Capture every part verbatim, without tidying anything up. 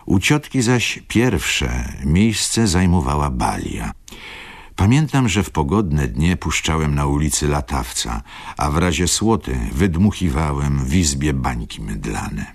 U ciotki zaś pierwsze miejsce zajmowała balia. Pamiętam, że w pogodne dnie puszczałem na ulicy latawca, a w razie słoty wydmuchiwałem w izbie bańki mydlane.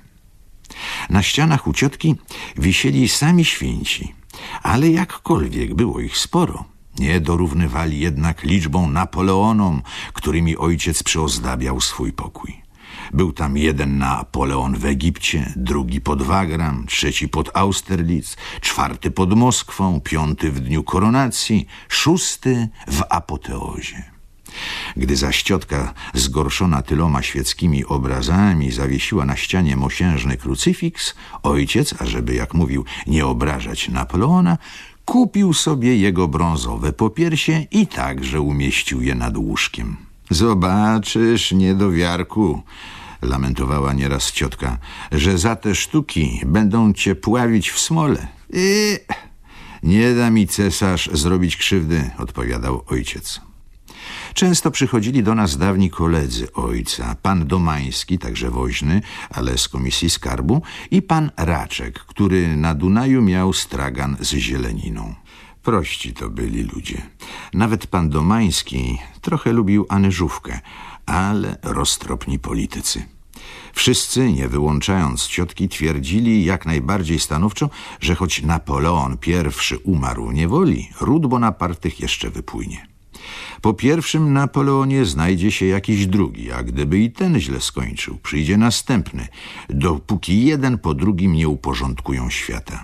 Na ścianach u ciotki wisieli sami święci, ale jakkolwiek było ich sporo, nie dorównywali jednak liczbą Napoleonom, którymi ojciec przyozdabiał swój pokój. Był tam jeden Napoleon w Egipcie, drugi pod Wagram, trzeci pod Austerlitz, czwarty pod Moskwą, piąty w dniu koronacji, szósty w apoteozie. Gdy zaś ciotka, zgorszona tyloma świeckimi obrazami, zawiesiła na ścianie mosiężny krucyfiks, ojciec, ażeby, jak mówił, nie obrażać Napoleona, kupił sobie jego brązowe popiersie i także umieścił je nad łóżkiem. Zobaczysz, niedowiarku, lamentowała nieraz ciotka, że za te sztuki będą cię pławić w smole. I nie da mi cesarz zrobić krzywdy, odpowiadał ojciec. Często przychodzili do nas dawni koledzy ojca, pan Domański, także woźny, ale z komisji skarbu, i pan Raczek, który na Dunaju miał stragan z zieleniną. Prości to byli ludzie. Nawet pan Domański trochę lubił Anyżówkę, ale roztropni politycy. Wszyscy, nie wyłączając ciotki, twierdzili jak najbardziej stanowczo, że choć Napoleon pierwszy umarł niewoli, ród Bonapartych jeszcze wypłynie. Po pierwszym Napoleonie znajdzie się jakiś drugi, a gdyby i ten źle skończył, przyjdzie następny, dopóki jeden po drugim nie uporządkują świata.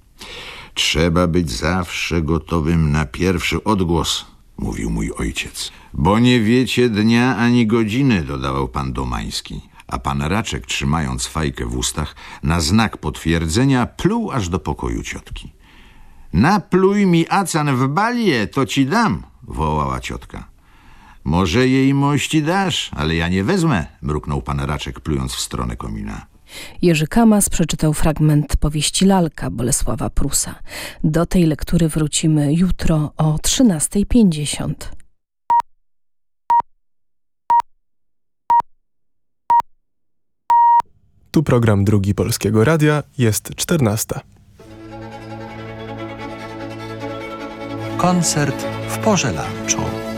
Trzeba być zawsze gotowym na pierwszy odgłos, mówił mój ojciec. Bo nie wiecie dnia ani godziny, dodawał pan Domański. A pan Raczek, trzymając fajkę w ustach, na znak potwierdzenia pluł aż do pokoju ciotki. Napluj mi acan w balię, to ci dam, wołała ciotka. Może jej mości dasz, ale ja nie wezmę, mruknął pan Raczek, plując w stronę komina. Jerzy Kamas przeczytał fragment powieści Lalka Bolesława Prusa. Do tej lektury wrócimy jutro o trzynasta pięćdziesiąt. Tu program Drugi Polskiego Radia, jest czternasta. Koncert w porze lunchu.